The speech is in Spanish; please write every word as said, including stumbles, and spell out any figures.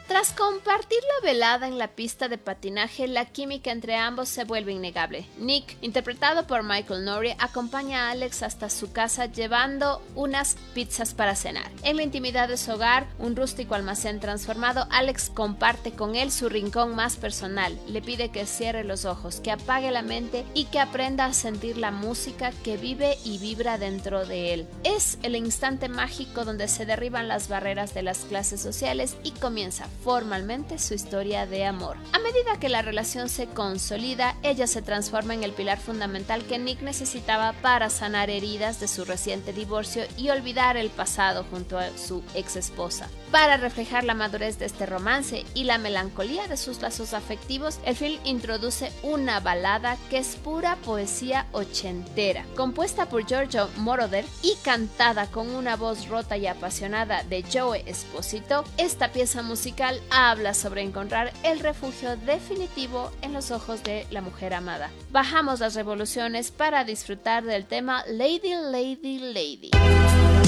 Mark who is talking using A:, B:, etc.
A: Tras compartir la velada en la pista de patinaje, la química entre ambos se vuelve innegable. Nick, interpretado por Michael Nouri, acompaña a Alex hasta su casa llevando unas pizzas para cenar. En la intimidad de su hogar, un rústico almacén transformado, Alex comparte con él su rincón más personal. Le pide que cierre los ojos, que apague la mente y que aprenda a sentir la música que vive y vibra dentro de él. Es el instante mágico donde se derriban las barreras de las clases sociales y comienza formalmente su historia de amor. A medida que la relación se consolida, ella se transforma en el pilar fundamental que Nick necesitaba para sanar heridas de su reciente divorcio y olvidar el pasado junto a su ex esposa. Para reflejar la madurez de este romance y la melancolía de sus lazos afectivos, el film introduce una balada que es pura poesía ochentera, compuesta por Giorgio Moroder y cantada con una voz rota y apasionada de Joe Esposito. Esta pieza musical habla sobre encontrar el refugio definitivo en los ojos de la mujer amada. Bajamos las revoluciones para disfrutar del tema Lady, Lady, Lady.